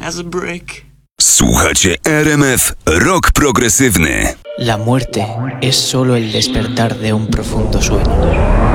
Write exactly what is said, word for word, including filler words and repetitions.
as a brick. Słuchacie R M F Rock Progresywny. La muerte es solo el despertar de un profundo sueño.